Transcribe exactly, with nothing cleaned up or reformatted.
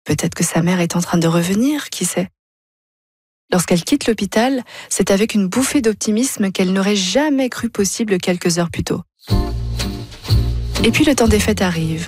Peut-être que sa mère est en train de revenir, qui sait? Lorsqu'elle quitte l'hôpital, c'est avec une bouffée d'optimisme qu'elle n'aurait jamais cru possible quelques heures plus tôt. Et puis le temps des fêtes arrive.